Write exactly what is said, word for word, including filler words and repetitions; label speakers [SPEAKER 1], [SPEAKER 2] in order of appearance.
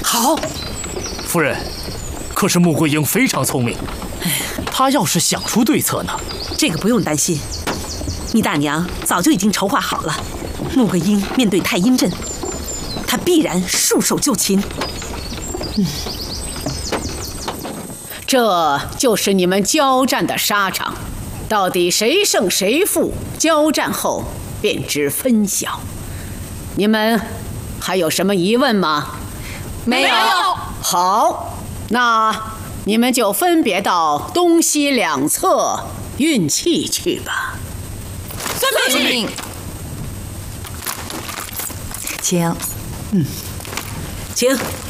[SPEAKER 1] 好，
[SPEAKER 2] 夫人，可是穆桂英非常聪明，她要是想出对策呢？
[SPEAKER 1] 这个不用担心，你大娘早就已经筹划好了。穆桂英面对太阴阵，她必然束手就擒。嗯，
[SPEAKER 3] 这就是你们交战的沙场，到底谁胜谁负，交战后便知分晓。你们还有什么疑问吗？
[SPEAKER 4] 没有。
[SPEAKER 3] 好，那你们就分别到东西两侧运气去吧。
[SPEAKER 4] 遵命。
[SPEAKER 5] 请，
[SPEAKER 1] 请。